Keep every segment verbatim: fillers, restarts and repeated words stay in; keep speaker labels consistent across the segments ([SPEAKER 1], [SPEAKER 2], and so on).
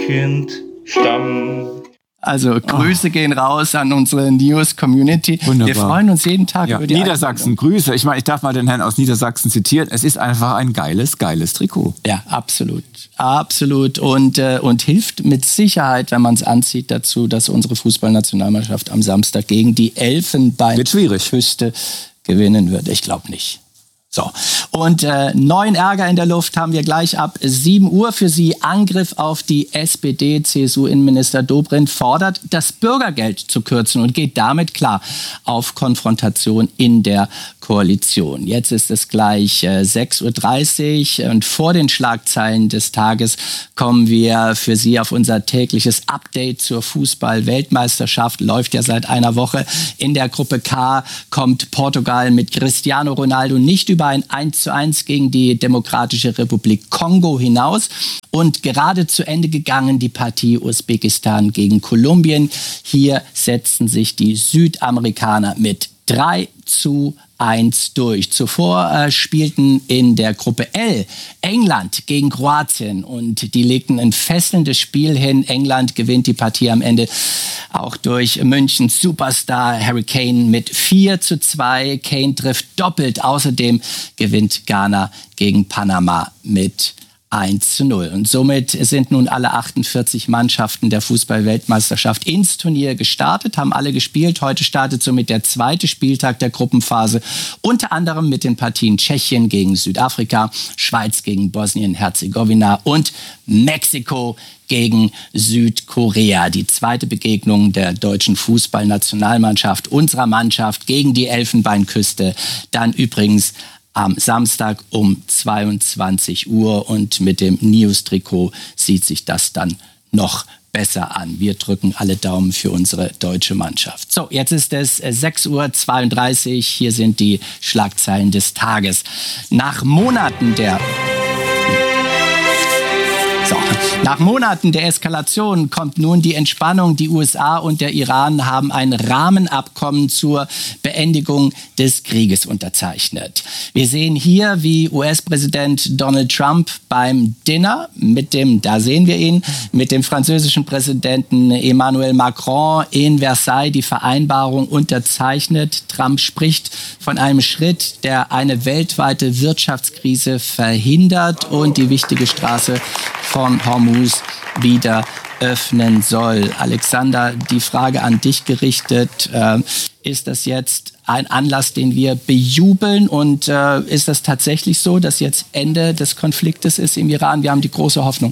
[SPEAKER 1] Küchenstamm.
[SPEAKER 2] Also Grüße oh. gehen raus an unsere News-Community.
[SPEAKER 3] Wunderbar.
[SPEAKER 2] Wir freuen uns jeden Tag
[SPEAKER 3] ja.
[SPEAKER 2] über die
[SPEAKER 3] Niedersachsen, Einladung. Grüße. Ich meine, ich darf mal den Herrn aus Niedersachsen zitieren. Es ist einfach ein geiles, geiles Trikot.
[SPEAKER 2] Ja, absolut. Absolut. Und, äh, und hilft mit Sicherheit, wenn man es anzieht, dazu, dass unsere Fußballnationalmannschaft am Samstag gegen die Elfenbeinküste gewinnen wird. Ich glaube nicht. So, und äh, neuen Ärger in der Luft haben wir gleich ab sieben Uhr für Sie. Angriff auf die S P D. C S U-Innenminister Dobrindt fordert, das Bürgergeld zu kürzen und geht damit klar auf Konfrontation in der Koalition. Jetzt ist es gleich äh, sechs Uhr dreißig und vor den Schlagzeilen des Tages kommen wir für Sie auf unser tägliches Update zur Fußball-Weltmeisterschaft. Läuft ja seit einer Woche. In der Gruppe K kommt Portugal mit Cristiano Ronaldo nicht über ein eins zu eins gegen die Demokratische Republik Kongo hinaus. Und gerade zu Ende gegangen die Partie Usbekistan gegen Kolumbien. Hier setzen sich die Südamerikaner mit drei zu eins durch. Zuvor äh, spielten in der Gruppe L England gegen Kroatien und die legten ein fesselndes Spiel hin. England gewinnt die Partie am Ende auch durch Münchens Superstar Harry Kane mit vier zu zwei. Kane trifft doppelt. Außerdem gewinnt Ghana gegen Panama mit eins zu null. Und somit sind nun alle achtundvierzig Mannschaften der Fußball-Weltmeisterschaft ins Turnier gestartet, haben alle gespielt. Heute startet somit der zweite Spieltag der Gruppenphase, unter anderem mit den Partien Tschechien gegen Südafrika, Schweiz gegen Bosnien-Herzegowina und Mexiko gegen Südkorea. Die zweite Begegnung der deutschen Fußballnationalmannschaft, unserer Mannschaft gegen die Elfenbeinküste. Dann übrigens am Samstag um zweiundzwanzig Uhr und mit dem News-Trikot sieht sich das dann noch besser an. Wir drücken alle Daumen für unsere deutsche Mannschaft. So, jetzt ist es sechs Uhr zweiunddreißig. Hier sind die Schlagzeilen des Tages. Nach Monaten der So. Nach Monaten der Eskalation kommt nun die Entspannung. Die U S A und der Iran haben ein Rahmenabkommen zur Beendigung des Krieges unterzeichnet. Wir sehen hier, wie U S-Präsident Donald Trump beim Dinner mit dem, da sehen wir ihn, mit dem französischen Präsidenten Emmanuel Macron in Versailles die Vereinbarung unterzeichnet. Trump spricht von einem Schritt, der eine weltweite Wirtschaftskrise verhindert und die wichtige Straße von Hormuz wieder öffnen soll. Alexander, die Frage an dich gerichtet. Äh, ist das jetzt ein Anlass, den wir bejubeln? Und äh, ist das tatsächlich so, dass jetzt Ende des Konfliktes ist im Iran? Wir haben die große Hoffnung.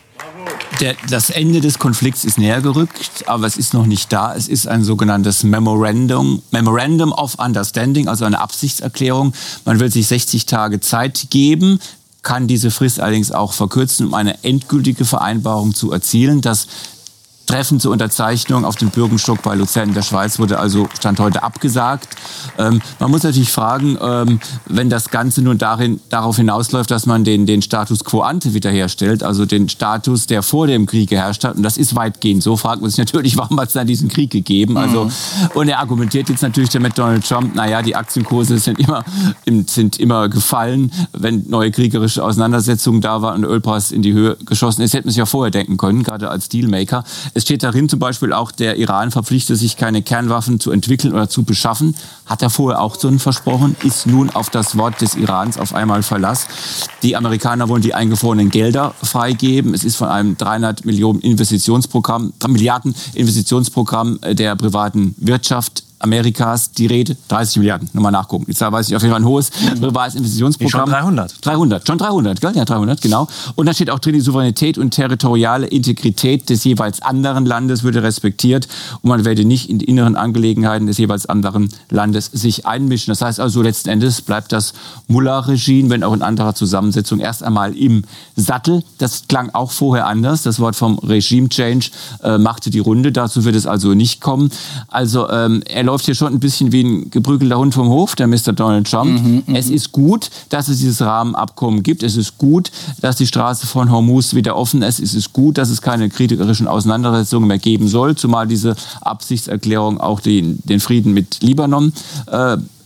[SPEAKER 3] Der, das Ende des Konflikts ist näher gerückt, aber es ist noch nicht da. Es ist ein sogenanntes Memorandum, Memorandum of Understanding, also eine Absichtserklärung. Man will sich sechzig Tage Zeit geben, kann diese Frist allerdings auch verkürzen, um eine endgültige Vereinbarung zu erzielen. Das Treffen zur Unterzeichnung auf dem Bürgenstock bei Luzern in der Schweiz wurde also Stand heute abgesagt. Ähm, man muss natürlich fragen, ähm, wenn das Ganze nun darin, darauf hinausläuft, dass man den, den Status quo ante wiederherstellt, also den Status, der vor dem Krieg geherrscht hat, und das ist weitgehend so, fragt man sich natürlich, warum hat es dann diesen Krieg gegeben? Also, mhm. Und er argumentiert jetzt natürlich damit Donald Trump, naja, die Aktienkurse sind immer, sind immer gefallen, wenn neue kriegerische Auseinandersetzungen da waren und der Ölpreis in die Höhe geschossen ist. Hätte man sich ja vorher denken können, gerade als Dealmaker. Es steht darin zum Beispiel auch, der Iran verpflichtet sich, keine Kernwaffen zu entwickeln oder zu beschaffen. Hat er vorher auch so versprochen, ist nun auf das Wort des Irans auf einmal Verlass. Die Amerikaner wollen die eingefrorenen Gelder freigeben. Es ist von einem dreihundert Millionen Investitionsprogramm, Milliarden Investitionsprogramm der privaten Wirtschaft Amerikas die Rede. dreißig Milliarden, nochmal nachgucken. Die Zahl weiß ich auf jeden Fall, ein hohes privates Investitionsprogramm.
[SPEAKER 4] Nee, schon dreihundert.
[SPEAKER 3] dreihundert, schon dreihundert, gell? Ja, dreihundert, genau. Und da steht auch drin, die Souveränität und territoriale Integrität des jeweils anderen Landes würde respektiert und man werde nicht in die inneren Angelegenheiten des jeweils anderen Landes sich einmischen. Das heißt also, letzten Endes bleibt das Mullah-Regime, wenn auch in anderer Zusammensetzung, erst einmal im Sattel. Das klang auch vorher anders. Das Wort vom Regime-Change äh, machte die Runde. Dazu wird es also nicht kommen. Also ähm, er läuft hier schon ein bisschen wie ein geprügelter Hund vom Hof, der Mister Donald Trump. Mhm, es ist gut, dass es dieses Rahmenabkommen gibt. Es ist gut, dass die Straße von Hormuz wieder offen ist. Es ist gut, dass es keine kriegerischen Auseinandersetzungen mehr geben soll, zumal diese Absichtserklärung auch den, den Frieden mit Libanon äh,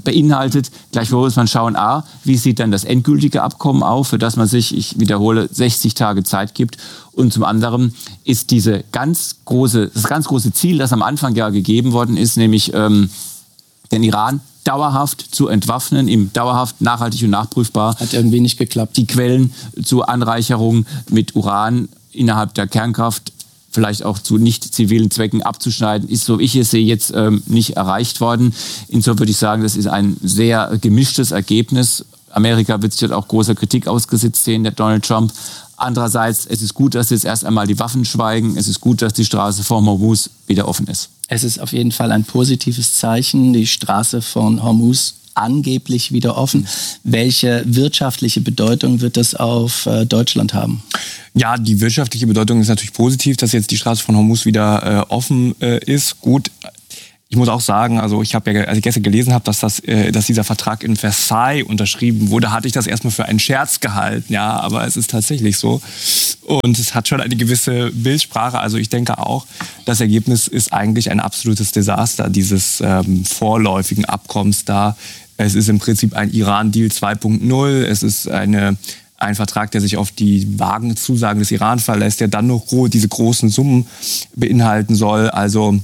[SPEAKER 3] beinhaltet, gleichwohl muss man schauen, a, wie sieht dann das endgültige Abkommen auf, für das man sich, ich wiederhole, sechzig Tage Zeit gibt. Und zum anderen ist diese ganz große, das ganz große Ziel, das am Anfang ja gegeben worden ist, nämlich ähm, den Iran dauerhaft zu entwaffnen, ihm dauerhaft nachhaltig und nachprüfbar.
[SPEAKER 2] Hat irgendwie nicht geklappt.
[SPEAKER 3] Die Quellen zur Anreicherung mit Uran innerhalb der Kernkraft vielleicht auch zu nicht zivilen Zwecken abzuschneiden, ist, so ich es sehe, jetzt ähm, nicht erreicht worden. Insofern würde ich sagen, das ist ein sehr gemischtes Ergebnis. Amerika wird sich dort auch großer Kritik ausgesetzt sehen, der Donald Trump. Andererseits, es ist gut, dass jetzt erst einmal die Waffen schweigen. Es ist gut, dass die Straße von Hormuz wieder offen ist.
[SPEAKER 2] Es ist auf jeden Fall ein positives Zeichen. Die Straße von Hormuz angeblich wieder offen. Mhm. Welche wirtschaftliche Bedeutung wird das auf äh, Deutschland haben?
[SPEAKER 1] Ja, die wirtschaftliche Bedeutung ist natürlich positiv, dass jetzt die Straße von Hormuz wieder äh, offen äh, ist. Gut. Ich muss auch sagen, also ich habe ja, als ich gestern gelesen habe, dass das, äh, dass dieser Vertrag in Versailles unterschrieben wurde, hatte ich das erstmal für einen Scherz gehalten, ja, aber es ist tatsächlich so. Und es hat schon eine gewisse Bildsprache. Also ich denke auch, das Ergebnis ist eigentlich ein absolutes Desaster dieses ähm, vorläufigen Abkommens da. Es ist im Prinzip ein Iran-Deal zwei Punkt null. Es ist eine ein Vertrag, der sich auf die vagen Zusagen des Iran verlässt, der dann noch diese großen Summen beinhalten soll. Also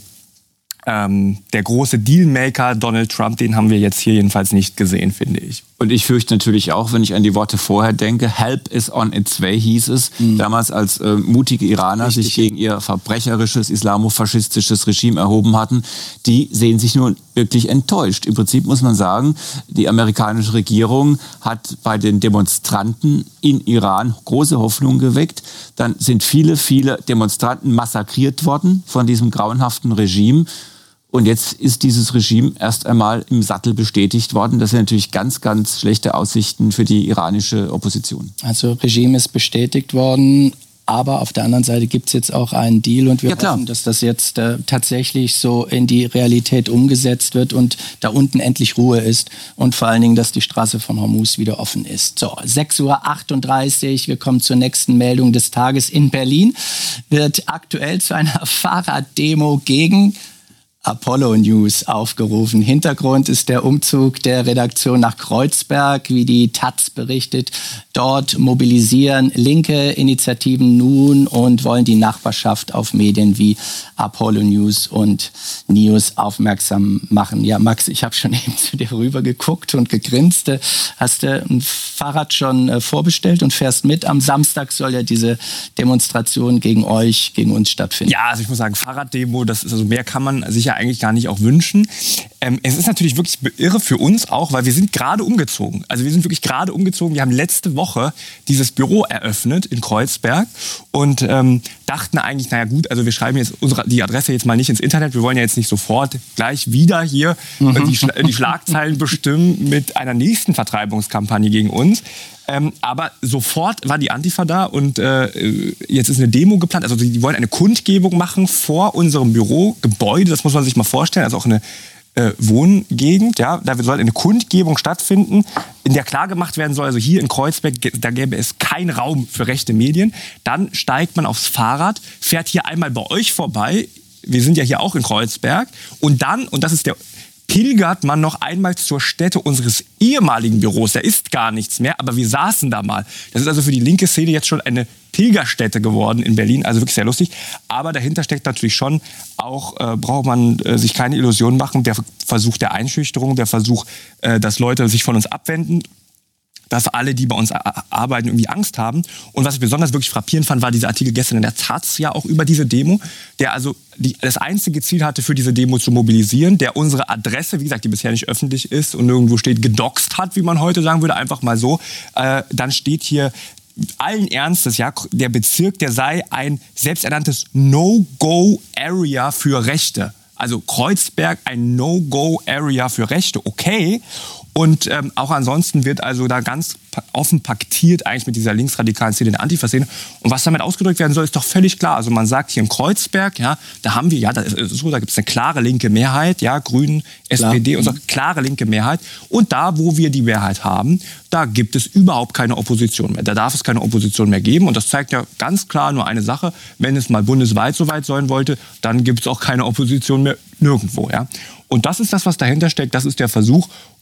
[SPEAKER 1] Ähm, der große Dealmaker Donald Trump, den haben wir jetzt hier jedenfalls nicht gesehen, finde ich.
[SPEAKER 3] Und ich fürchte natürlich auch, wenn ich an die Worte vorher denke, help is on its way, hieß es mhm. damals, als äh, mutige Iraner Richtig. sich gegen ihr verbrecherisches, islamofaschistisches Regime erhoben hatten. Die sehen sich nun wirklich enttäuscht. Im Prinzip muss man sagen, die amerikanische Regierung hat bei den Demonstranten in Iran große Hoffnung geweckt. Dann sind viele, viele Demonstranten massakriert worden von diesem grauenhaften Regime. Und jetzt ist dieses Regime erst einmal im Sattel bestätigt worden. Das sind natürlich ganz, ganz schlechte Aussichten für die iranische Opposition.
[SPEAKER 2] Also Regime ist bestätigt worden, aber auf der anderen Seite gibt es jetzt auch einen Deal und wir ja, hoffen, dass das jetzt äh, tatsächlich so in die Realität umgesetzt wird und da unten endlich Ruhe ist und vor allen Dingen, dass die Straße von Hormuz wieder offen ist. So, sechs Uhr achtunddreißig, wir kommen zur nächsten Meldung des Tages. In Berlin wird aktuell zu einer Fahrraddemo gegen Apollo News aufgerufen. Hintergrund ist der Umzug der Redaktion nach Kreuzberg, wie die Taz berichtet. Dort mobilisieren linke Initiativen nun und wollen die Nachbarschaft auf Medien wie Apollo News und News aufmerksam machen. Ja, Max, ich habe schon eben zu dir rüber geguckt und gegrinst. Hast du ein Fahrrad schon vorbestellt und fährst mit? Am Samstag soll ja diese Demonstration gegen euch, gegen uns stattfinden.
[SPEAKER 1] Ja, also ich muss sagen, Fahrraddemo, das ist also mehr kann man sicher eigentlich gar nicht auch wünschen. Ähm, es ist natürlich wirklich irre für uns auch, weil wir sind gerade umgezogen. Also wir sind wirklich gerade umgezogen. Wir haben letzte Woche dieses Büro eröffnet in Kreuzberg und ähm, dachten eigentlich, naja gut, also wir schreiben jetzt unsere, die Adresse jetzt mal nicht ins Internet. Wir wollen ja jetzt nicht sofort gleich wieder hier mhm. die, Schla- die Schlagzeilen bestimmen mit einer nächsten Vertreibungskampagne gegen uns. Ähm, aber sofort war die Antifa da und äh, jetzt ist eine Demo geplant. Also die wollen eine Kundgebung machen vor unserem Bürogebäude. Das muss man sich mal vorstellen. Also auch eine äh, Wohngegend. Ja, da soll eine Kundgebung stattfinden, in der klargemacht werden soll, also hier in Kreuzberg, da gäbe es keinen Raum für rechte Medien. Dann steigt man aufs Fahrrad, fährt hier einmal bei euch vorbei. Wir sind ja hier auch in Kreuzberg. Und dann, und das ist der... pilgert man noch einmal zur Stätte unseres ehemaligen Büros. Da ist gar nichts mehr, aber wir saßen da mal. Das ist also für die linke Szene jetzt schon eine Pilgerstätte geworden in Berlin, also wirklich sehr lustig. Aber dahinter steckt natürlich schon auch, äh, braucht man äh, sich keine Illusionen machen, der Versuch der Einschüchterung, der Versuch, äh, dass Leute sich von uns abwenden, dass alle, die bei uns arbeiten, irgendwie Angst haben. Und was ich besonders wirklich frappierend fand, war dieser Artikel gestern in der Taz ja auch über diese Demo, der also die, das einzige Ziel hatte, für diese Demo zu mobilisieren, der unsere Adresse, wie gesagt, die bisher nicht öffentlich ist und nirgendwo steht, gedoxt hat, wie man heute sagen würde, einfach mal so. Äh, dann steht hier allen Ernstes, ja, der Bezirk, der sei ein selbsternanntes No-Go-Area für Rechte. Also Kreuzberg, ein No-Go-Area für Rechte, okay. Und ähm, auch ansonsten wird also da ganz offen paktiert eigentlich mit dieser linksradikalen Szene, der Antifa-Szene. Und was damit ausgedrückt werden soll, ist doch völlig klar. Also man sagt hier in Kreuzberg, ja, da haben wir, ja, da, ist so, da gibt es eine klare linke Mehrheit, ja, Grünen, S P D, und so, klare linke Mehrheit. Und da, wo wir die Mehrheit haben, da gibt es überhaupt keine Opposition mehr. Da darf es keine Opposition mehr geben. Und das zeigt ja ganz klar nur eine Sache: Wenn es mal bundesweit so weit sein wollte, dann gibt es auch keine Opposition mehr nirgendwo, ja. Und das ist das, was dahinter steckt. Das ist der Versuch.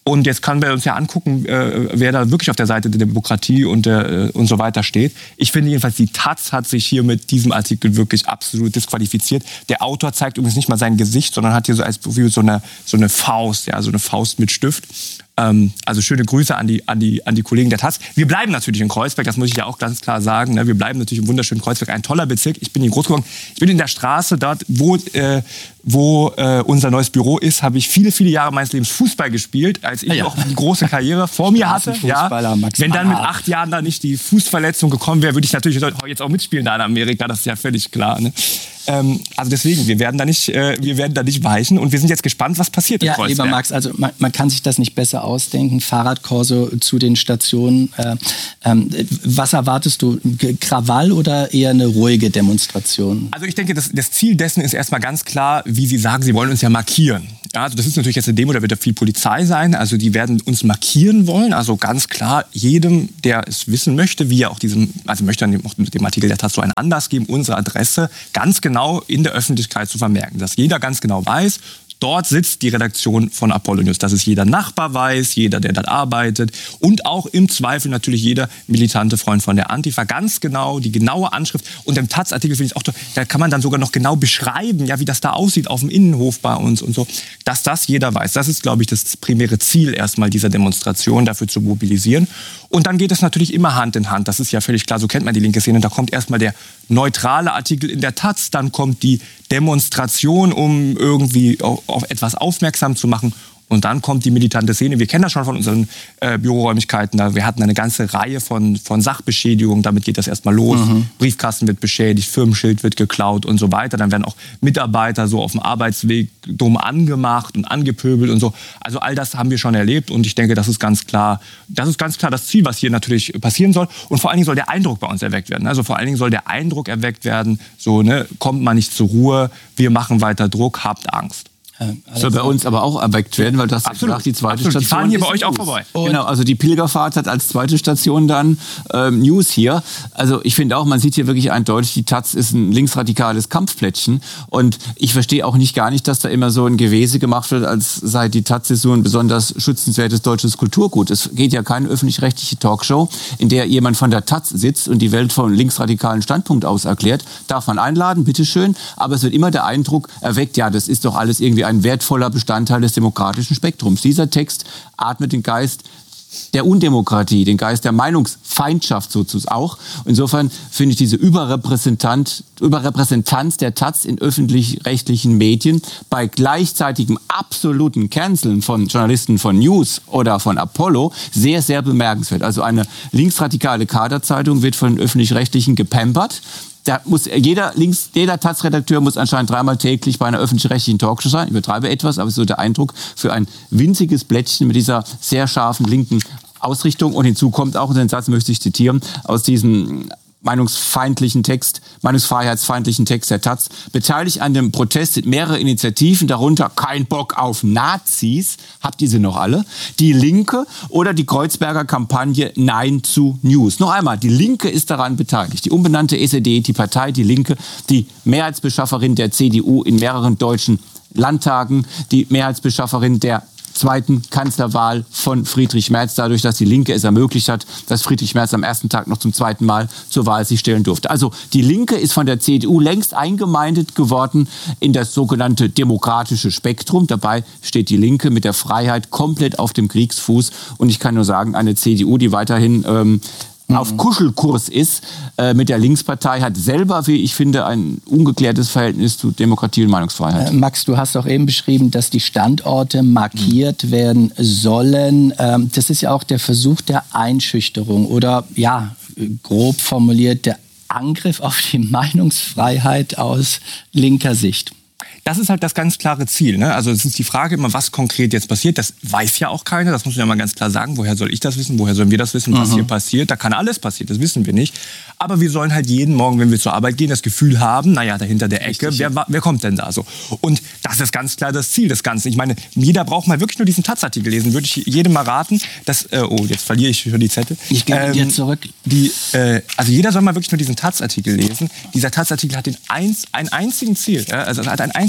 [SPEAKER 1] Und jetzt können wir uns ja angucken, äh, wer da wirklich auf der Seite der Demokratie und, äh, und so weiter steht. Ich finde jedenfalls, die Taz hat sich hier mit diesem Artikel wirklich absolut disqualifiziert. Der Autor zeigt übrigens nicht mal sein Gesicht, sondern hat hier so als Profil so eine, so eine Faust, ja, so eine Faust mit Stift. Ähm, also schöne Grüße an die, an, die, an die Kollegen der Taz. Wir bleiben natürlich in Kreuzberg, das muss ich ja auch ganz klar sagen. Ne? Wir bleiben natürlich im wunderschönen Kreuzberg, ein toller Bezirk. Ich bin hier groß geworden. Ich bin in der Straße dort, wo, äh, wo äh, unser neues Büro ist, habe ich viele, viele Jahre meines Lebens Fußball gespielt, als ich ja. auch eine große Karriere vor mir hatte. Ja. Wenn dann mit acht Jahren da nicht die Fußverletzung gekommen wäre, würde ich natürlich jetzt auch mitspielen da in Amerika, das ist ja völlig klar. Ne? Ähm, also deswegen, wir werden da nicht, äh, wir werden da nicht weichen und wir sind jetzt gespannt, was passiert
[SPEAKER 2] ja,
[SPEAKER 1] in Kreuzberg.
[SPEAKER 2] Lieber Max, also man, man kann sich das nicht besser ausdenken. Fahrradkorso zu den Stationen. Äh, ähm, was erwartest du? Krawall oder eher eine ruhige Demonstration?
[SPEAKER 1] Also ich denke, das, das Ziel dessen ist erstmal ganz klar, wie Sie sagen, Sie wollen uns ja markieren. Ja, also das ist natürlich jetzt eine Demo, da wird ja viel Polizei sein. Also die werden uns markieren wollen. Also ganz klar, jedem, der es wissen möchte, wie er auch diesem, also möchte dann auch dem Artikel der Taz so einen Anlass geben, unsere Adresse ganz genau in der Öffentlichkeit zu vermerken. Dass jeder ganz genau weiß, dort sitzt die Redaktion von Apollo News, dass es jeder Nachbar weiß, jeder, der dort arbeitet und auch im Zweifel natürlich jeder militante Freund von der Antifa. Ganz genau, die genaue Anschrift. Und im Taz-Artikel finde ich auch, da kann man dann sogar noch genau beschreiben, ja, wie das da aussieht auf dem Innenhof bei uns und so. Dass das jeder weiß. Das ist, glaube ich, das primäre Ziel erstmal dieser Demonstration, dafür zu mobilisieren. Und dann geht es natürlich immer Hand in Hand. Das ist ja völlig klar, so kennt man die linke Szene. Da kommt erstmal der neutrale Artikel in der Taz, dann kommt die Demonstration, um irgendwie auf, auf etwas aufmerksam zu machen. Und dann kommt die militante Szene. Wir kennen das schon von unseren äh, Büroräumlichkeiten. Wir hatten eine ganze Reihe von, von Sachbeschädigungen. Damit geht das erstmal los. Mhm. Briefkasten wird beschädigt, Firmenschild wird geklaut und so weiter. Dann werden auch Mitarbeiter so auf dem Arbeitsweg dumm angemacht und angepöbelt und so. Also all das haben wir schon erlebt. Und ich denke, das ist ganz klar, das ist ganz klar das Ziel, was hier natürlich passieren soll. Und vor allen Dingen soll der Eindruck bei uns erweckt werden. Also vor allen Dingen soll der Eindruck erweckt werden, so, ne, kommt mal nicht zur Ruhe, wir machen weiter Druck, habt Angst.
[SPEAKER 3] Soll bei uns aber auch erweckt werden, weil das ist die zweite
[SPEAKER 1] Absolut.
[SPEAKER 3] Station.
[SPEAKER 1] Die fahren hier bei euch auch vorbei.
[SPEAKER 3] Genau, also die Pilgerfahrt hat als zweite Station dann ähm, News hier. Also ich finde auch, man sieht hier wirklich eindeutig, die Taz ist ein linksradikales Kampfplättchen. Und ich verstehe auch nicht gar nicht, dass da immer so ein Gewese gemacht wird, als sei die Taz so ein besonders schützenswertes deutsches Kulturgut. Es geht ja keine öffentlich-rechtliche Talkshow, in der jemand von der Taz sitzt und die Welt vom linksradikalen Standpunkt aus erklärt. Darf man einladen, bitteschön. Aber es wird immer der Eindruck erweckt, ja, das ist doch alles irgendwie ein wertvoller Bestandteil des demokratischen Spektrums. Dieser Text atmet den Geist der Undemokratie, den Geist der Meinungsfeindschaft sozusagen auch. Insofern finde ich diese Überrepräsentant, Überrepräsentanz der Taz in öffentlich-rechtlichen Medien bei gleichzeitigem absoluten Canceln von Journalisten von News oder von Apollo sehr, sehr bemerkenswert. Also eine linksradikale Kaderzeitung wird von den öffentlich-rechtlichen gepampert. Da muss jeder links, jeder Taz-Redakteur muss anscheinend dreimal täglich bei einer öffentlich-rechtlichen Talkshow sein. Ich übertreibe etwas, aber es ist so der Eindruck für ein winziges Blättchen mit dieser sehr scharfen linken Ausrichtung. Und hinzu kommt auch, und den Satz möchte ich zitieren, aus diesem meinungsfeindlichen Text, meinungsfreiheitsfeindlichen Text der Taz, beteiligt an dem Protest sind mehrere Initiativen, darunter Kein Bock auf Nazis, habt ihr sie noch alle, die Linke oder die Kreuzberger Kampagne Nein zu News. Noch einmal, die Linke ist daran beteiligt. Die umbenannte S E D, die Partei Die Linke, die Mehrheitsbeschafferin der C D U in mehreren deutschen Landtagen, die Mehrheitsbeschafferin der zweiten Kanzlerwahl von Friedrich Merz, dadurch, dass die Linke es ermöglicht hat, dass Friedrich Merz am ersten Tag noch zum zweiten Mal zur Wahl sich stellen durfte. Also die Linke ist von der C D U längst eingemeindet geworden in das sogenannte demokratische Spektrum. Dabei steht die Linke mit der Freiheit komplett auf dem Kriegsfuß. Und ich kann nur sagen, eine C D U, die weiterhin ähm, auf Kuschelkurs ist äh, mit der Linkspartei, hat selber, wie ich finde, ein ungeklärtes Verhältnis zu Demokratie und Meinungsfreiheit.
[SPEAKER 2] Äh, Max, du hast auch eben beschrieben, dass die Standorte markiert mhm. werden sollen. Ähm, das ist ja auch der Versuch der Einschüchterung oder, ja, grob formuliert, der Angriff auf die Meinungsfreiheit aus linker Sicht.
[SPEAKER 1] Das ist halt das ganz klare Ziel. Ne? Also es ist die Frage immer, was konkret jetzt passiert. Das weiß ja auch keiner, das muss man ja mal ganz klar sagen. Woher soll ich das wissen? Woher sollen wir das wissen, was mhm. hier passiert? Da kann alles passieren, das wissen wir nicht. Aber wir sollen halt jeden Morgen, wenn wir zur Arbeit gehen, das Gefühl haben, naja, da hinter der Ecke, wer, wer kommt denn da so? Und das ist ganz klar das Ziel des Ganzen. Ich meine, jeder braucht mal wirklich nur diesen Taz-Artikel lesen. Würde ich jedem mal raten, dass, äh, oh, jetzt verliere ich schon die Zettel.
[SPEAKER 2] Ich gehe ähm, dir zurück.
[SPEAKER 1] Die, äh, also jeder soll mal wirklich nur diesen Taz-Artikel lesen. Dieser Taz-Artikel hat den eins, ein einzigen Ziel. Ja? Also hat ein einziges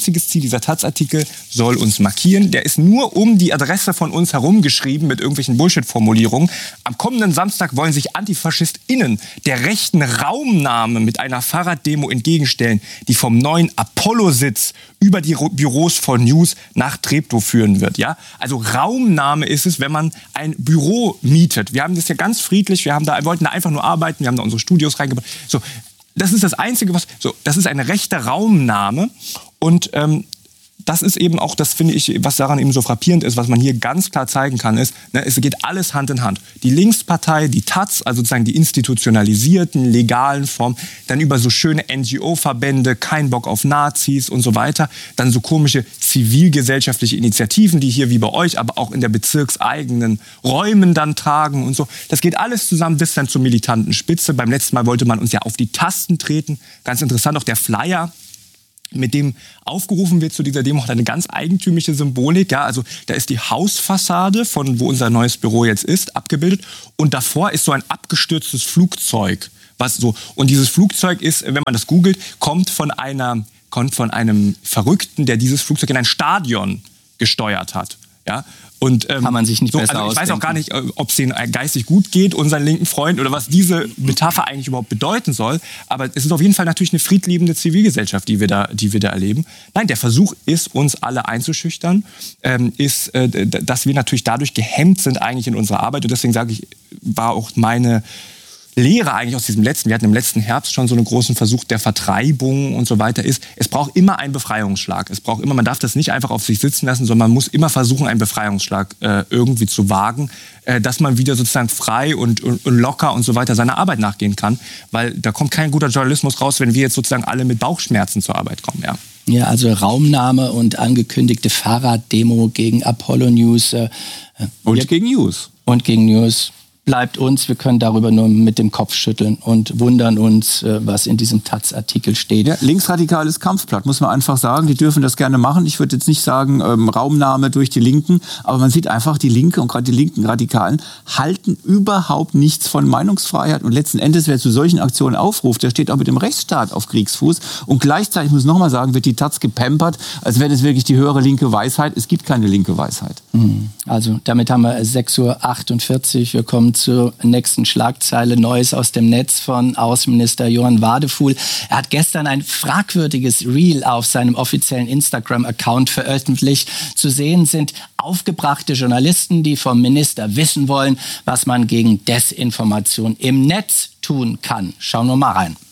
[SPEAKER 1] einziges Ziel. Dieser Taz-Artikel soll uns markieren. Der ist nur um die Adresse von uns herum geschrieben mit irgendwelchen Bullshit-Formulierungen. Am kommenden Samstag wollen sich AntifaschistInnen der rechten Raumnahme mit einer Fahrraddemo entgegenstellen, die vom neuen Apollo-Sitz über die Büros von News nach Treptow führen wird. Ja? Also Raumnahme ist es, wenn man ein Büro mietet. Wir haben das ja ganz friedlich, wir haben da, wollten da einfach nur arbeiten, wir haben da unsere Studios reingebracht. So, das ist das Einzige, was, so, das ist eine rechte Raumnahme und ähm, das ist eben auch, das finde ich, was daran eben so frappierend ist, was man hier ganz klar zeigen kann, ist, ne, es geht alles Hand in Hand. Die Linkspartei, die Taz, also sozusagen die institutionalisierten, legalen Formen, dann über so schöne N G O-Verbände, kein Bock auf Nazis und so weiter, dann so komische zivilgesellschaftliche Initiativen, die hier wie bei euch, aber auch in der bezirkseigenen Räumen dann tragen und so. Das geht alles zusammen bis dann zur militanten Spitze. Beim letzten Mal wollte man uns ja auf die Tasten treten. Ganz interessant, auch der Flyer, mit dem aufgerufen wird zu dieser Demo, hat eine ganz eigentümliche Symbolik. Ja, also da ist die Hausfassade, von wo unser neues Büro jetzt ist, abgebildet. Und davor ist so ein abgestürztes Flugzeug. Was so, und dieses Flugzeug ist, wenn man das googelt, kommt von, einer, kommt von einem Verrückten, der dieses Flugzeug in ein Stadion gesteuert hat. Ja? Und, ähm,
[SPEAKER 2] kann man sich nicht
[SPEAKER 1] so,
[SPEAKER 2] besser
[SPEAKER 1] also ich
[SPEAKER 2] ausdenken.
[SPEAKER 1] weiß auch gar nicht, ob es denen geistig gut geht, unseren linken Freund, oder was diese Metapher eigentlich überhaupt bedeuten soll. Aber es ist auf jeden Fall natürlich eine friedliebende Zivilgesellschaft, die wir da, die wir da erleben. Nein, der Versuch ist, uns alle einzuschüchtern, ähm, ist, äh, dass wir natürlich dadurch gehemmt sind eigentlich in unserer Arbeit. Und deswegen sage ich, war auch meine Lehre eigentlich aus diesem letzten, wir hatten im letzten Herbst schon so einen großen Versuch der Vertreibung und so weiter, ist, es braucht immer einen Befreiungsschlag. Es braucht immer, man darf das nicht einfach auf sich sitzen lassen, sondern man muss immer versuchen, einen Befreiungsschlag äh, irgendwie zu wagen, äh, dass man wieder sozusagen frei und, und, und locker und so weiter seiner Arbeit nachgehen kann. Weil da kommt kein guter Journalismus raus, wenn wir jetzt sozusagen alle mit Bauchschmerzen zur Arbeit kommen. Ja,
[SPEAKER 2] ja, also Raumnahme und angekündigte Fahrraddemo gegen Apollo News. Äh,
[SPEAKER 3] und
[SPEAKER 2] wir,
[SPEAKER 3] gegen News.
[SPEAKER 2] Und gegen News. Bleibt uns, wir können darüber nur mit dem Kopf schütteln und wundern uns, was in diesem Taz-Artikel steht.
[SPEAKER 3] Ja, linksradikales Kampfblatt, muss man einfach sagen. Die dürfen das gerne machen. Ich würde jetzt nicht sagen, ähm, Raumnahme durch die Linken, aber man sieht einfach, die Linke und gerade die linken Radikalen halten überhaupt nichts von Meinungsfreiheit. Und letzten Endes, wer zu solchen Aktionen aufruft, der steht auch mit dem Rechtsstaat auf Kriegsfuß. Und gleichzeitig, muss ich noch mal sagen, wird die Taz gepampert, als wäre das wirklich die höhere linke Weisheit. Es gibt keine linke Weisheit.
[SPEAKER 2] Also damit haben wir sechs Uhr achtundvierzig. Wir kommen zur nächsten Schlagzeile. Neues aus dem Netz von Außenminister Johann Wadefuhl. Er hat gestern ein fragwürdiges Reel auf seinem offiziellen Instagram-Account veröffentlicht. Zu sehen sind aufgebrachte Journalisten, die vom Minister wissen wollen, was man gegen Desinformation im Netz tun kann. Schauen wir mal rein.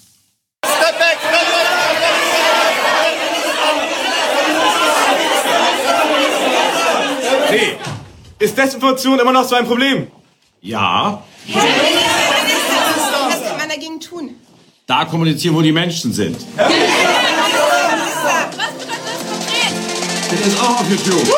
[SPEAKER 4] Hey, ist Desinformation immer noch so ein Problem? Ja.
[SPEAKER 5] Was kann man dagegen tun?
[SPEAKER 4] Da kommunizieren, wo die Menschen sind.
[SPEAKER 5] Was bedeutet das konkret?
[SPEAKER 4] Das ist auch auf YouTube.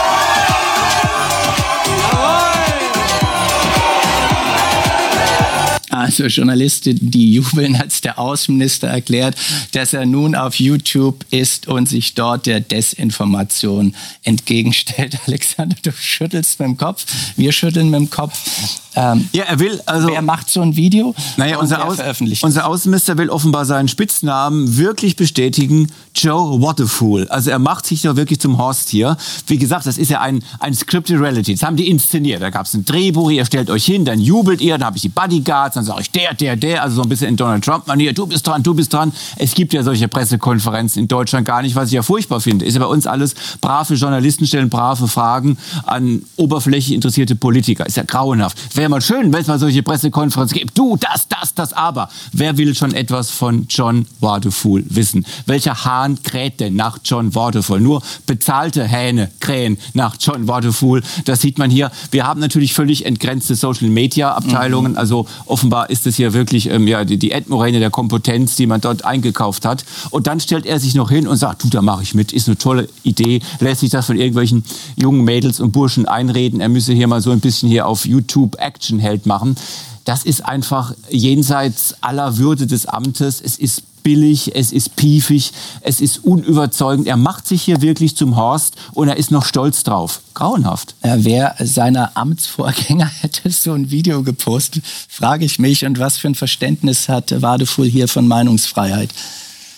[SPEAKER 2] Also Journalisten, die jubeln, als der Außenminister erklärt, dass er nun auf YouTube ist und sich dort der Desinformation entgegenstellt. Alexander, du schüttelst mit dem Kopf, wir schütteln mit dem Kopf. Ähm,
[SPEAKER 3] ja, er will also.
[SPEAKER 2] Wer macht so ein Video?
[SPEAKER 3] Naja, unser, Aus, unser Außenminister will offenbar seinen Spitznamen wirklich bestätigen, Joe Wadefuhl. Also er macht sich doch wirklich zum Horst hier. Wie gesagt, das ist ja ein, ein Scripted Reality. Das haben die inszeniert. Da gab es ein Drehbuch, ihr stellt euch hin, dann jubelt ihr, dann habe ich die Bodyguards, dann sage ich der, der, der, also so ein bisschen in Donald Trump-Manier, du bist dran, du bist dran. Es gibt ja solche Pressekonferenzen in Deutschland gar nicht, was ich ja furchtbar finde. Ist ja bei uns alles brave Journalisten stellen brave Fragen an oberflächlich interessierte Politiker. Ist ja grauenhaft. Wäre mal schön, wenn es mal solche Pressekonferenzen gibt. Du, das, das, das, aber. Wer will schon etwas von John Wadefuhl wissen? Welcher Hahn kräht denn nach John Wadefuhl? Nur bezahlte Hähne krähen nach John Wadefuhl. Das sieht man hier. Wir haben natürlich völlig entgrenzte Social-Media-Abteilungen. Mhm. Also offenbar ist es hier wirklich ähm, ja, die, die Endmoräne der Kompetenz, die man dort eingekauft hat. Und dann stellt er sich noch hin und sagt, du, da mache ich mit. Ist eine tolle Idee. Lässt sich das von irgendwelchen jungen Mädels und Burschen einreden. Er müsse hier mal so ein bisschen hier auf YouTube Actionheld machen. Das ist einfach jenseits aller Würde des Amtes. Es ist billig, es ist piefig, es ist unüberzeugend. Er macht sich hier wirklich zum Horst und er ist noch stolz drauf. Grauenhaft.
[SPEAKER 2] Ja, wer seiner Amtsvorgänger hätte so ein Video gepostet, frage ich mich. Und was für ein Verständnis hat Wadefuhl hier von Meinungsfreiheit?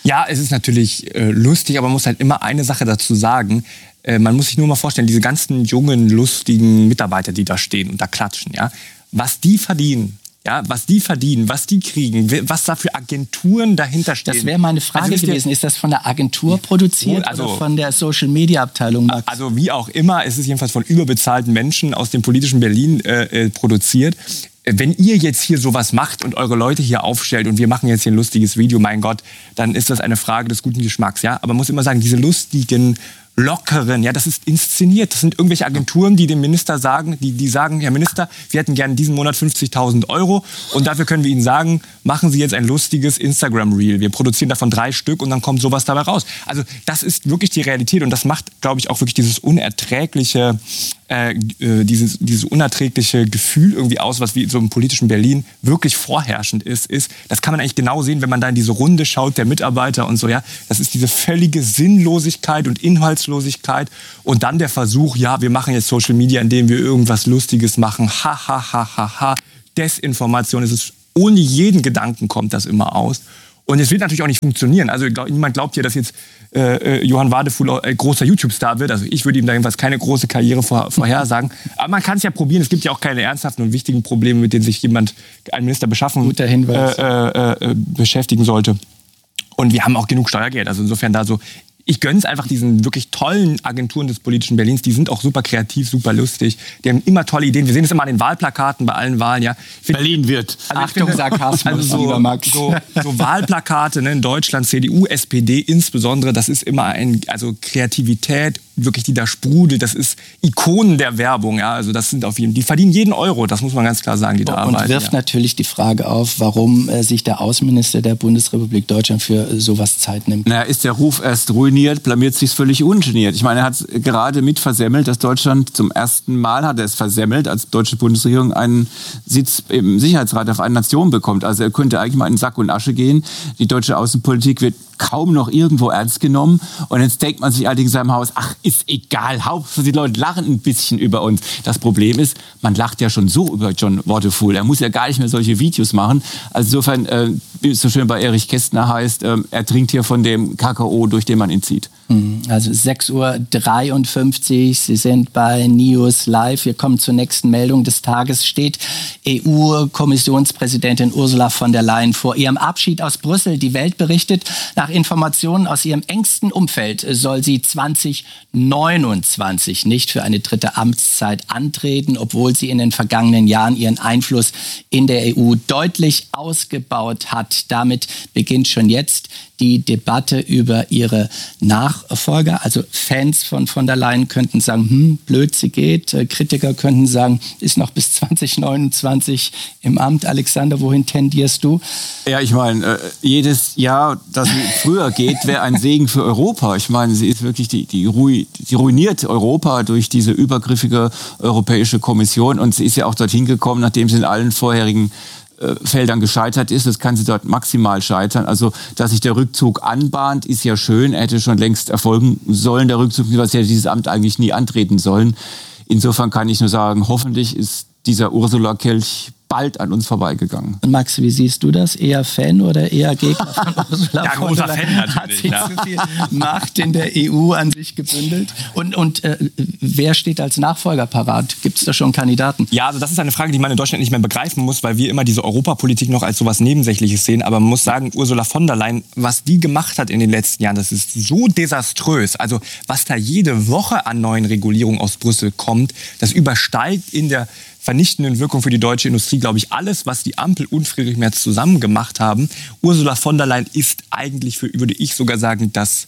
[SPEAKER 1] Ja, es ist natürlich äh, lustig, aber man muss halt immer eine Sache dazu sagen. Äh, man muss sich nur mal vorstellen, diese ganzen jungen, lustigen Mitarbeiter, die da stehen und da klatschen, ja, was die verdienen. Ja, was die verdienen, was die kriegen, was da für Agenturen dahinter stehen.
[SPEAKER 2] Das wäre meine Frage
[SPEAKER 1] also
[SPEAKER 2] gewesen. Ist das von der Agentur produziert
[SPEAKER 1] also,
[SPEAKER 2] oder von der Social-Media-Abteilung?
[SPEAKER 1] Also wie auch immer, es ist jedenfalls von überbezahlten Menschen aus dem politischen Berlin äh, produziert. Wenn ihr jetzt hier sowas macht und eure Leute hier aufstellt und wir machen jetzt hier ein lustiges Video, mein Gott, dann ist das eine Frage des guten Geschmacks. Ja? Aber man muss immer sagen, diese lustigen, lockeren, ja, das ist inszeniert. Das sind irgendwelche Agenturen, die dem Minister sagen, die, die sagen, Herr Minister, wir hätten gerne diesen Monat fünfzigtausend Euro und dafür können wir Ihnen sagen, machen Sie jetzt ein lustiges Instagram-Reel. Wir produzieren davon drei Stück und dann kommt sowas dabei raus. Also das ist wirklich die Realität und das macht, glaube ich, auch wirklich dieses unerträgliche, äh, äh, dieses, dieses unerträgliche Gefühl irgendwie aus, was wie so im politischen Berlin wirklich vorherrschend ist, ist, das kann man eigentlich genau sehen, wenn man da in diese Runde schaut, der Mitarbeiter und so, ja. Das ist diese völlige Sinnlosigkeit und Inhaltslosigkeit und dann der Versuch, ja, wir machen jetzt Social Media, indem wir irgendwas Lustiges machen, ha, ha, ha, ha, ha. Desinformation, es ist, ohne jeden Gedanken kommt das immer aus. Und es wird natürlich auch nicht funktionieren. Also glaub, niemand glaubt ja, dass jetzt äh, Johann Wadefuhl äh, großer YouTube-Star wird. Also ich würde ihm da jedenfalls keine große Karriere vor, vorhersagen. Aber man kann es ja probieren. Es gibt ja auch keine ernsthaften und wichtigen Probleme, mit denen sich jemand, ein Minister beschaffen,
[SPEAKER 2] Guter Hinweis.
[SPEAKER 1] Äh, äh, beschäftigen sollte. Und wir haben auch genug Steuergeld. Also insofern da so... Ich gönne es einfach diesen wirklich tollen Agenturen des politischen Berlins. Die sind auch super kreativ, super lustig. Die haben immer tolle Ideen. Wir sehen es immer an den Wahlplakaten bei allen Wahlen. Ja.
[SPEAKER 3] Find, Berlin wird.
[SPEAKER 2] Also Achtung, finde, Sarkasmus,
[SPEAKER 1] also so,
[SPEAKER 2] lieber Max.
[SPEAKER 1] So, so Wahlplakate, ne, in Deutschland, C D U, S P D insbesondere, das ist immer ein, also Kreativität, wirklich, die da sprudelt. Das ist Ikonen der Werbung. Ja. Also das sind auf jeden, die verdienen jeden Euro, das muss man ganz klar sagen, die da
[SPEAKER 2] und
[SPEAKER 1] arbeiten.
[SPEAKER 2] Und wirft
[SPEAKER 1] ja.
[SPEAKER 2] natürlich die Frage auf, warum äh, sich der Außenminister der Bundesrepublik Deutschland für äh, sowas Zeit nimmt.
[SPEAKER 3] Na, ist der Ruf erst ruiniert, blamiert sich völlig ungeniert. Ich meine, er hat gerade mit versemmelt, dass Deutschland zum ersten Mal hat er es versemmelt, als deutsche Bundesregierung einen Sitz im Sicherheitsrat auf eine Nation bekommt. Also er könnte eigentlich mal in Sack und Asche gehen. Die deutsche Außenpolitik wird kaum noch irgendwo ernst genommen. Und jetzt denkt man sich allerdings in seinem Haus, ach, ist egal, Hauptsache die Leute lachen ein bisschen über uns. Das Problem ist, man lacht ja schon so über John Wadefuhl. Er muss ja gar nicht mehr solche Videos machen. Also insofern, äh, wie es so schön bei Erich Kästner heißt, äh, er trinkt hier von dem Kakao, durch den man ihn zieht.
[SPEAKER 2] Also sechs Uhr dreiundfünfzig, Sie sind bei News Live. Wir kommen zur nächsten Meldung des Tages. Steht E U-Kommissionspräsidentin Ursula von der Leyen vor ihrem Abschied aus Brüssel. Die Welt berichtet, nach Informationen aus ihrem engsten Umfeld soll sie zwanzig neunundzwanzig nicht für eine dritte Amtszeit antreten, obwohl sie in den vergangenen Jahren ihren Einfluss in der E U deutlich ausgebaut hat. Damit beginnt schon jetzt die Debatte über ihre Nachfolger. Also Fans von von der Leyen könnten sagen, hm, blöd, sie geht. Kritiker könnten sagen, ist noch bis zwanzig neunundzwanzig im Amt. Alexander, wohin tendierst du?
[SPEAKER 3] Ja, ich meine, jedes Jahr, das sie früher geht, wäre ein Segen für Europa. Ich meine, sie ist wirklich die, die, Ru- die ruiniert Europa durch diese übergriffige Europäische Kommission. Und sie ist ja auch dorthin gekommen, nachdem sie in allen vorherigen Feldern gescheitert ist. Das kann sie dort maximal scheitern. Also, dass sich der Rückzug anbahnt, ist ja schön. Er hätte schon längst erfolgen sollen, der Rückzug, was hätte dieses Amt eigentlich nie antreten sollen. Insofern kann ich nur sagen, hoffentlich ist dieser Ursula-Kelch bald an uns vorbeigegangen.
[SPEAKER 2] Und Max, wie siehst du das? Eher Fan oder eher Gegner von Ursula
[SPEAKER 1] ja,
[SPEAKER 2] von
[SPEAKER 1] großer
[SPEAKER 2] der
[SPEAKER 1] Fan
[SPEAKER 2] Leyen?
[SPEAKER 1] natürlich.
[SPEAKER 2] Hat sie zu viel Macht in der E U an sich gebündelt? Und, und äh, wer steht als Nachfolger parat? Gibt es da schon Kandidaten?
[SPEAKER 1] Ja, also das ist eine Frage, die man in Deutschland nicht mehr begreifen muss, weil wir immer diese Europapolitik noch als sowas Nebensächliches sehen. Aber man muss sagen, Ursula von der Leyen, was die gemacht hat in den letzten Jahren, das ist so desaströs. Also was da jede Woche an neuen Regulierungen aus Brüssel kommt, das übersteigt in der vernichtenden Wirkung für die deutsche Industrie, glaube ich, alles, was die Ampel und Friedrich Merz zusammen gemacht haben. Ursula von der Leyen ist eigentlich, für, würde ich sogar sagen, das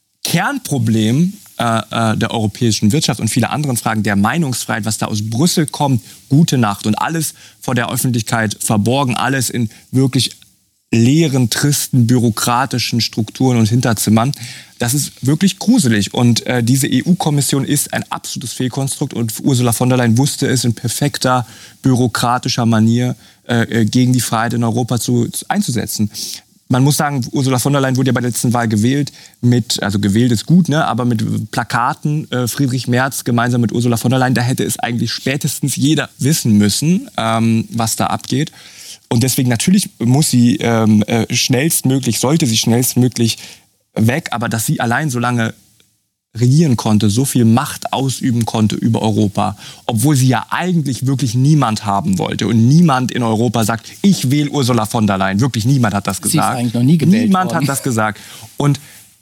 [SPEAKER 1] Kernproblem äh, äh, der europäischen Wirtschaft und viele anderen Fragen der Meinungsfreiheit, was da aus Brüssel kommt, gute Nacht. Und alles vor der Öffentlichkeit verborgen, alles in wirklich leeren, tristen, bürokratischen Strukturen und Hinterzimmern. Das ist wirklich gruselig. Und äh, diese E U-Kommission ist ein absolutes Fehlkonstrukt. Und Ursula von der Leyen wusste es in perfekter, bürokratischer Manier äh, gegen die Freiheit in Europa zu, zu, einzusetzen. man muss sagen, Ursula von der Leyen wurde ja bei der letzten Wahl gewählt mit, also gewählt ist gut, ne, aber mit Plakaten äh, Friedrich Merz gemeinsam mit Ursula von der Leyen. Da hätte es eigentlich spätestens jeder wissen müssen, ähm, was da abgeht. Und deswegen natürlich muss sie ähm, äh, schnellstmöglich, sollte sie schnellstmöglich weg, aber dass sie allein so lange regieren konnte, so viel Macht ausüben konnte über Europa, obwohl sie ja eigentlich wirklich niemand haben wollte. Und niemand in Europa sagt, ich wähle Ursula von der Leyen. Wirklich niemand hat das gesagt.
[SPEAKER 2] Sie ist eigentlich noch nie gewählt
[SPEAKER 1] Niemand
[SPEAKER 2] worden.
[SPEAKER 1] hat das gesagt. Und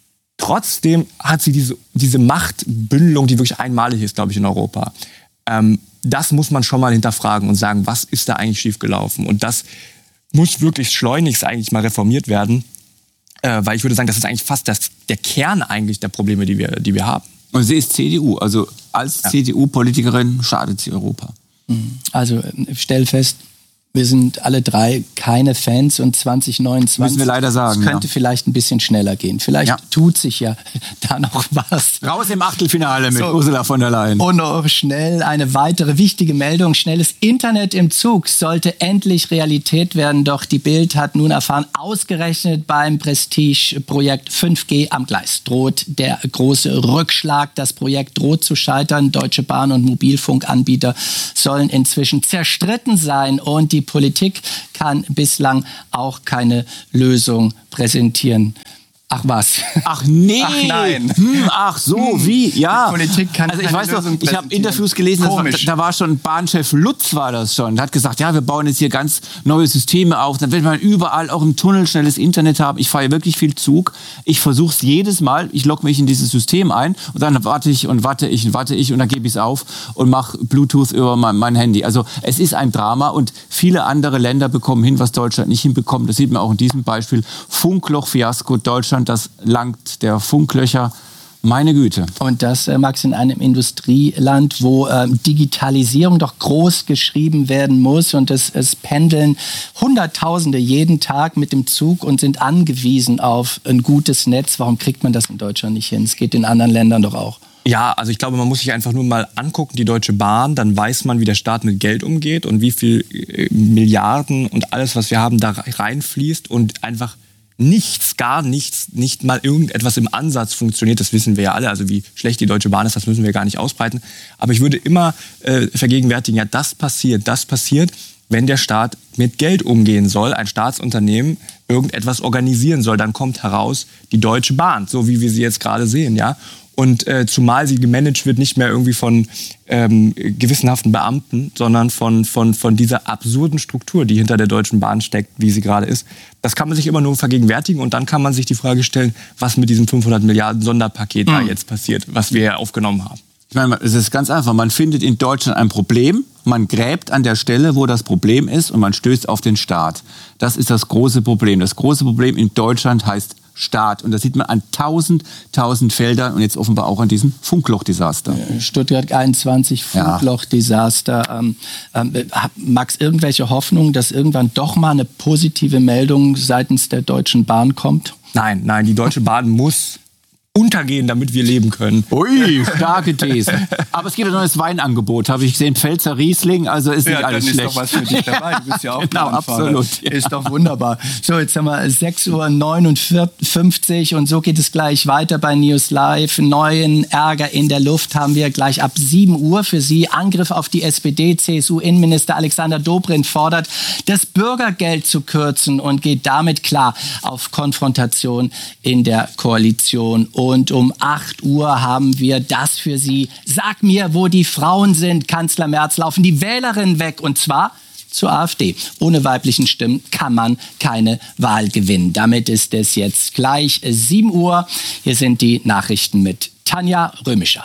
[SPEAKER 1] trotzdem hat sie diese, diese Machtbündelung, die wirklich einmalig ist, glaube ich, in Europa. Ähm, das muss man schon mal hinterfragen und sagen, was ist da eigentlich schiefgelaufen? Und das muss wirklich schleunigst eigentlich mal reformiert werden. Äh, weil ich würde sagen, das ist eigentlich fast das, der Kern eigentlich der Probleme, die wir, die wir haben.
[SPEAKER 3] Und sie ist C D U, also als ja. C D U-Politikerin schadet sie Europa.
[SPEAKER 2] Also stell fest, wir sind alle drei keine Fans und zwanzig neunundzwanzig
[SPEAKER 3] müssen wir leider sagen,
[SPEAKER 2] es könnte
[SPEAKER 3] ja.
[SPEAKER 2] vielleicht ein bisschen schneller gehen. Vielleicht
[SPEAKER 3] ja.
[SPEAKER 2] tut sich ja da noch was.
[SPEAKER 3] Raus im Achtelfinale mit
[SPEAKER 2] so.
[SPEAKER 3] Ursula von der Leyen.
[SPEAKER 2] Und noch schnell eine weitere wichtige Meldung. Schnelles Internet im Zug sollte endlich Realität werden. Doch die Bild hat nun erfahren, ausgerechnet beim Prestige-Projekt fünf G am Gleis droht der große Rückschlag. Das Projekt droht zu scheitern. Deutsche Bahn und Mobilfunkanbieter sollen inzwischen zerstritten sein. Und die Die Politik kann bislang auch keine Lösung präsentieren. Ach was?
[SPEAKER 3] Ach nee.
[SPEAKER 2] Ach nein.
[SPEAKER 3] Hm, ach so, hm. wie? Ja.
[SPEAKER 2] Die Politik kann
[SPEAKER 3] also ich
[SPEAKER 2] keine
[SPEAKER 3] weiß noch,
[SPEAKER 2] Lösung
[SPEAKER 3] ich habe Interviews gelesen, das war, da war schon Bahnchef Lutz war das schon. Der hat gesagt, ja, wir bauen jetzt hier ganz neue Systeme auf. Dann wird man überall auch im Tunnel schnelles Internet haben. Ich fahre wirklich viel Zug. Ich versuche es jedes Mal. Ich logge mich in dieses System ein und dann warte ich und warte ich und warte ich und dann gebe ich es auf und mache Bluetooth über mein, mein Handy. Also es ist ein Drama und viele andere Länder bekommen hin, was Deutschland nicht hinbekommt. Das sieht man auch in diesem Beispiel. Funkloch-Fiasko Deutschland. Das langt der Funklöcher. Meine Güte.
[SPEAKER 2] Und das, äh, Max, in einem Industrieland, wo ähm, Digitalisierung doch groß geschrieben werden muss und es, es pendeln Hunderttausende jeden Tag mit dem Zug und sind angewiesen auf ein gutes Netz. Warum kriegt man das in Deutschland nicht hin? Es geht in anderen Ländern doch auch.
[SPEAKER 1] Ja, also ich glaube, man muss sich einfach nur mal angucken, die Deutsche Bahn, dann weiß man, wie der Staat mit Geld umgeht und wie viel äh, Milliarden und alles, was wir haben, da reinfließt und einfach nichts, gar nichts, nicht mal irgendetwas im Ansatz funktioniert. Das wissen wir ja alle. Also wie schlecht die Deutsche Bahn ist, das müssen wir gar nicht ausbreiten. Aber ich würde immer äh, vergegenwärtigen, ja, das passiert, das passiert, wenn der Staat mit Geld umgehen soll, ein Staatsunternehmen irgendetwas organisieren soll. Dann kommt heraus die Deutsche Bahn, so wie wir sie jetzt gerade sehen, ja. Und äh, zumal sie gemanagt wird, nicht mehr irgendwie von ähm, gewissenhaften Beamten, sondern von, von, von dieser absurden Struktur, die hinter der Deutschen Bahn steckt, wie sie gerade ist. Das kann man sich immer nur vergegenwärtigen und dann kann man sich die Frage stellen, was mit diesem fünfhundert Milliarden Sonderpaket mhm. da jetzt passiert, was wir ja aufgenommen haben.
[SPEAKER 3] Ich meine, es ist ganz einfach. Man findet in Deutschland ein Problem, man gräbt an der Stelle, wo das Problem ist und man stößt auf den Staat. Das ist das große Problem. Das große Problem in Deutschland heißt Staat. Und das sieht man an tausend, tausend Feldern und jetzt offenbar auch an diesem Funkloch-Desaster.
[SPEAKER 2] Stuttgart einundzwanzig, Funkloch-Desaster. Ja. Ähm, ähm, Max, irgendwelche Hoffnung, dass irgendwann doch mal eine positive Meldung seitens der Deutschen Bahn kommt?
[SPEAKER 1] Nein, nein, die Deutsche Bahn muss untergehen, damit wir leben können.
[SPEAKER 3] Ui, starke These. Aber es gibt ein neues Weinangebot, habe ich gesehen. Pfälzer Riesling, also ist nicht
[SPEAKER 2] ja,
[SPEAKER 3] alles
[SPEAKER 2] dann
[SPEAKER 3] schlecht.
[SPEAKER 2] Ist doch was für dich dabei. Du bist ja auch
[SPEAKER 3] genau, absolut.
[SPEAKER 2] Ja. Ist doch wunderbar. So, jetzt haben wir sechs Uhr neunundfünfzig und so geht es gleich weiter bei News Live. Neuen Ärger in der Luft haben wir gleich ab sieben Uhr für Sie. Angriff auf die S P D. C S U-Innenminister Alexander Dobrindt fordert, das Bürgergeld zu kürzen und geht damit klar auf Konfrontation in der Koalition. Und um acht Uhr haben wir das für Sie. Sag mir, wo die Frauen sind. Kanzler Merz, laufen die Wählerinnen weg. Und zwar zur AfD. Ohne weiblichen Stimmen kann man keine Wahl gewinnen. Damit ist es jetzt gleich sieben Uhr. Hier sind die Nachrichten mit Tanja Römischer.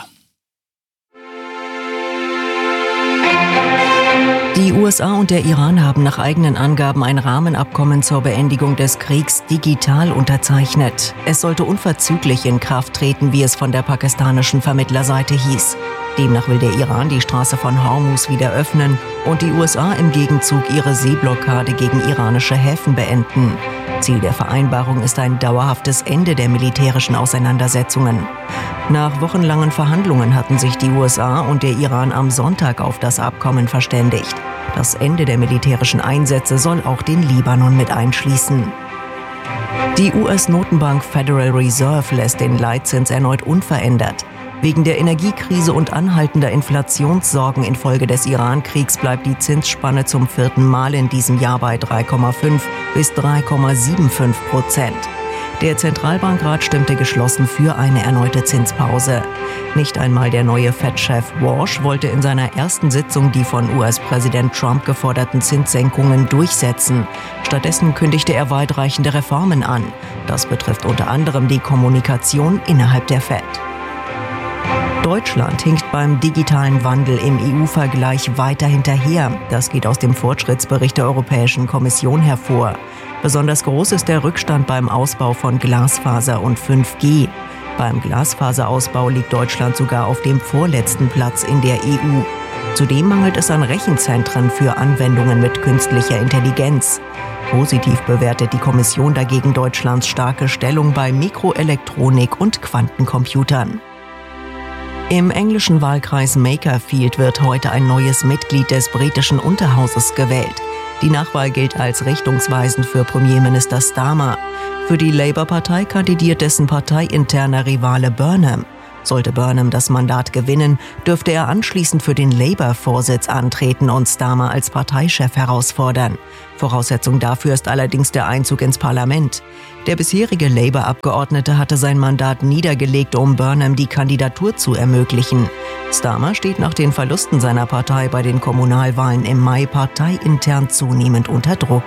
[SPEAKER 6] Die U S A und der Iran haben nach eigenen Angaben ein Rahmenabkommen zur Beendigung des Kriegs digital unterzeichnet. Es sollte unverzüglich in Kraft treten, wie es von der pakistanischen Vermittlerseite hieß. Demnach will der Iran die Straße von Hormuz wieder öffnen und die U S A im Gegenzug ihre Seeblockade gegen iranische Häfen beenden. Ziel der Vereinbarung ist ein dauerhaftes Ende der militärischen Auseinandersetzungen. Nach wochenlangen Verhandlungen hatten sich die U S A und der Iran am Sonntag auf das Abkommen verständigt. Das Ende der militärischen Einsätze soll auch den Libanon mit einschließen. Die U S-Notenbank Federal Reserve lässt den Leitzins erneut unverändert. Wegen der Energiekrise und anhaltender Inflationssorgen infolge des Iran-Kriegs bleibt die Zinsspanne zum vierten Mal in diesem Jahr bei drei Komma fünf bis drei Komma fünfundsiebzig Prozent. Der Zentralbankrat stimmte geschlossen für eine erneute Zinspause. Nicht einmal der neue Fed-Chef Walsh wollte in seiner ersten Sitzung die von U S-Präsident Trump geforderten Zinssenkungen durchsetzen. Stattdessen kündigte er weitreichende Reformen an. Das betrifft unter anderem die Kommunikation innerhalb der Fed. Deutschland hinkt beim digitalen Wandel im E U-Vergleich weiter hinterher. Das geht aus dem Fortschrittsbericht der Europäischen Kommission hervor. Besonders groß ist der Rückstand beim Ausbau von Glasfaser und fünf G. Beim Glasfaserausbau liegt Deutschland sogar auf dem vorletzten Platz in der E U. Zudem mangelt es an Rechenzentren für Anwendungen mit künstlicher Intelligenz. Positiv bewertet die Kommission dagegen Deutschlands starke Stellung bei Mikroelektronik und Quantencomputern. Im englischen Wahlkreis Makerfield wird heute ein neues Mitglied des britischen Unterhauses gewählt. Die Nachwahl gilt als richtungsweisend für Premierminister Starmer. Für die Labour-Partei kandidiert dessen parteiinterner Rivale Burnham. Sollte Burnham das Mandat gewinnen, dürfte er anschließend für den Labour-Vorsitz antreten und Starmer als Parteichef herausfordern. Voraussetzung dafür ist allerdings der Einzug ins Parlament. Der bisherige Labour-Abgeordnete hatte sein Mandat niedergelegt, um Burnham die Kandidatur zu ermöglichen. Starmer steht nach den Verlusten seiner Partei bei den Kommunalwahlen im Mai parteiintern zunehmend unter Druck.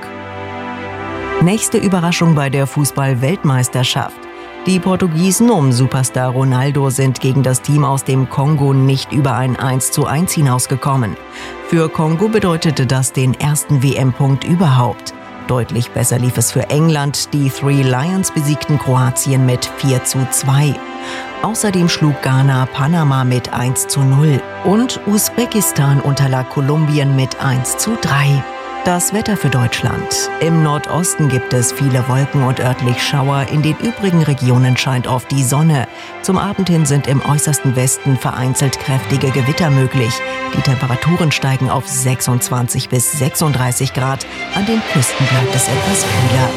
[SPEAKER 6] Nächste Überraschung bei der Fußball-Weltmeisterschaft. Die Portugiesen um Superstar Ronaldo sind gegen das Team aus dem Kongo nicht über ein eins zu eins hinausgekommen. Für Kongo bedeutete das den ersten W M-Punkt überhaupt. Deutlich besser lief es für England. Die Three Lions besiegten Kroatien mit vier zu zwei. Außerdem schlug Ghana Panama mit eins zu null. Und Usbekistan unterlag Kolumbien mit eins zu drei. Das Wetter für Deutschland. Im Nordosten gibt es viele Wolken und örtlich Schauer. In den übrigen Regionen scheint oft die Sonne. Zum Abend hin sind im äußersten Westen vereinzelt kräftige Gewitter möglich. Die Temperaturen steigen auf sechsundzwanzig bis sechsunddreißig Grad. An den Küsten bleibt es etwas kühler.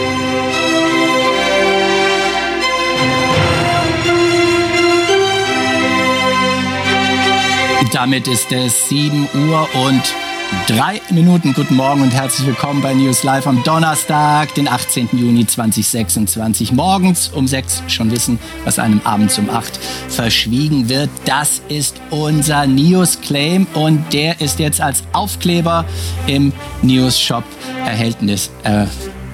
[SPEAKER 2] Damit ist es sieben Uhr und Drei Minuten. Guten Morgen und herzlich willkommen bei News Live am Donnerstag, den achtzehnten Juni zweitausendsechsundzwanzig. Morgens um sechs schon wissen, was einem abends um acht verschwiegen wird. Das ist unser News-Claim und der ist jetzt als Aufkleber im News-Shop erhältnis. Äh,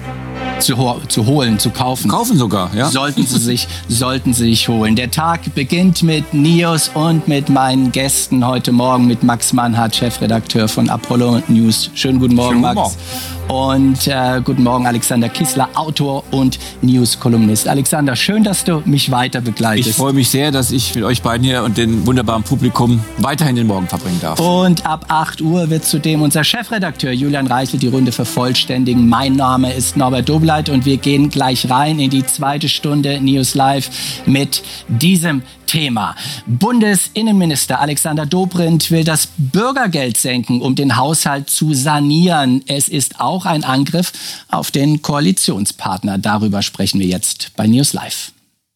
[SPEAKER 2] Zu, ho- zu holen, zu kaufen.
[SPEAKER 3] Kaufen sogar, ja.
[SPEAKER 2] Sollten Sie sich, sollten Sie sich holen. Der Tag beginnt mit News und mit meinen Gästen heute Morgen, mit Max Mannhardt, Chefredakteur von Apollo News. Schönen guten Morgen, Schönen Max. Morgen. Und äh, guten Morgen, Alexander Kissler, Autor und News-Kolumnist. Alexander, schön, dass du mich weiter begleitest.
[SPEAKER 3] Ich freue mich sehr, dass ich mit euch beiden hier und dem wunderbaren Publikum weiterhin den Morgen verbringen darf.
[SPEAKER 2] Und ab acht Uhr wird zudem unser Chefredakteur Julian Reichelt die Runde vervollständigen. Mein Name ist Norbert Dobleit und wir gehen gleich rein in die zweite Stunde News Live mit diesem Thema. Bundesinnenminister Alexander Dobrindt will das Bürgergeld senken, um den Haushalt zu sanieren. Es ist auch ein Angriff auf den Koalitionspartner. Darüber sprechen wir jetzt bei News Live.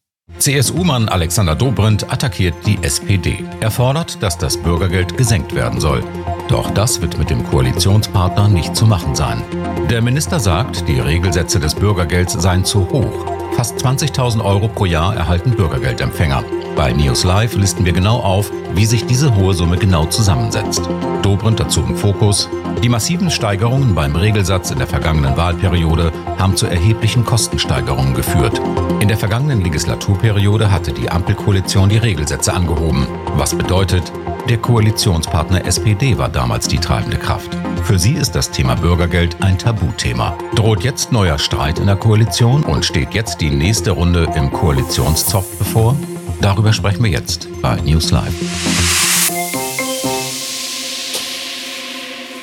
[SPEAKER 7] C S U-Mann Alexander Dobrindt attackiert die S P D. Er fordert, dass das Bürgergeld gesenkt werden soll. Doch das wird mit dem Koalitionspartner nicht zu machen sein. Der Minister sagt, die Regelsätze des Bürgergelds seien zu hoch. Fast zwanzigtausend Euro pro Jahr erhalten Bürgergeldempfänger. Bei News Live listen wir genau auf, wie sich diese hohe Summe genau zusammensetzt. Dobrindt dazu im Fokus. Die massiven Steigerungen beim Regelsatz in der vergangenen Wahlperiode haben zu erheblichen Kostensteigerungen geführt. In der vergangenen Legislaturperiode hatte die Ampelkoalition die Regelsätze angehoben. Was bedeutet, der Koalitionspartner S P D war damals die treibende Kraft. Für sie ist das Thema Bürgergeld ein Tabuthema. Droht jetzt neuer Streit in der Koalition und steht jetzt die nächste Runde im Koalitionszoff bevor? Darüber sprechen wir jetzt bei News Live.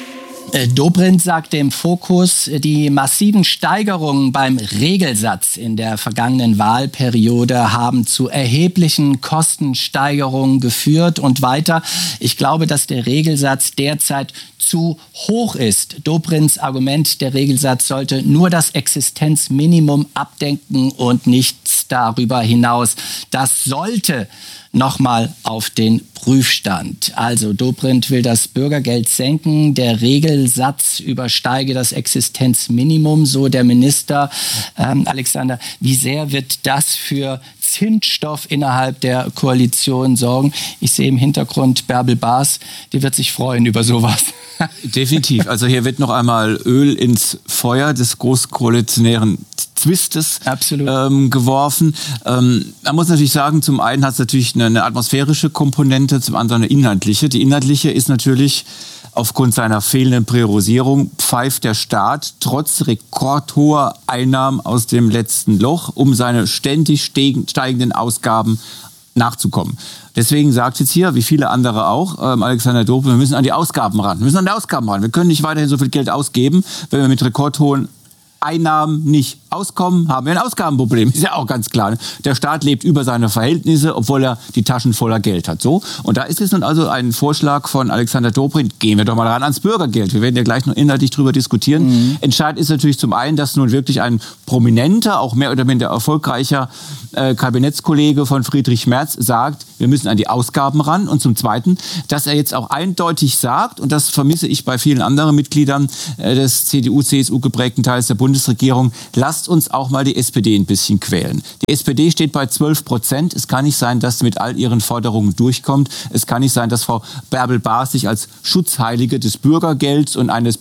[SPEAKER 2] Dobrindt sagte im Fokus, die massiven Steigerungen beim Regelsatz in der vergangenen Wahlperiode haben zu erheblichen Kostensteigerungen geführt. Und weiter, ich glaube, dass der Regelsatz derzeit zu hoch ist. Dobrindts Argument, der Regelsatz sollte nur das Existenzminimum abdenken und nichts darüber hinaus. Das sollte nochmal auf den Prüfstand. Also Dobrindt will das Bürgergeld senken, der Regelsatz übersteige das Existenzminimum, so der Minister. Ähm, Alexander, wie sehr wird das für Zündstoff innerhalb der Koalition sorgen? Ich sehe im Hintergrund Bärbel Baas, die wird sich freuen über sowas.
[SPEAKER 3] Definitiv. Also hier wird noch einmal Öl ins Feuer des großkoalitionären Twistes ähm, geworfen. Ähm, man muss natürlich sagen, zum einen hat es natürlich eine, eine atmosphärische Komponente, zum anderen eine inhaltliche. Die inhaltliche ist natürlich, aufgrund seiner fehlenden Priorisierung pfeift der Staat trotz rekordhoher Einnahmen aus dem letzten Loch, um seine ständig steigenden Ausgaben nachzukommen. Deswegen sagt jetzt hier, wie viele andere auch, ähm, Alexander Dobrindt, wir müssen an die Ausgaben ran. Wir müssen an die Ausgaben ran. Wir können nicht weiterhin so viel Geld ausgeben, wenn wir mit rekordhohen Einnahmen nicht auskommen, haben wir ein Ausgabenproblem. Ist ja auch ganz klar. Der Staat lebt über seine Verhältnisse, obwohl er die Taschen voller Geld hat. So. Und da ist es nun also ein Vorschlag von Alexander Dobrindt. Gehen wir doch mal ran ans Bürgergeld. Wir werden ja gleich noch inhaltlich drüber diskutieren. Mhm. Entscheidend ist natürlich zum einen, dass nun wirklich ein prominenter, auch mehr oder minder erfolgreicher äh, Kabinettskollege von Friedrich Merz sagt, wir müssen an die Ausgaben ran. Und zum Zweiten, dass er jetzt auch eindeutig sagt, und das vermisse ich bei vielen anderen Mitgliedern äh, des C D U-C S U geprägten Teils der Bundesregierung, lasst uns auch mal die S P D ein bisschen quälen. Die S P D steht bei zwölf Prozent. Es kann nicht sein, dass sie mit all ihren Forderungen durchkommt. Es kann nicht sein, dass Frau Bärbel Baas sich als Schutzheilige des Bürgergelds und eines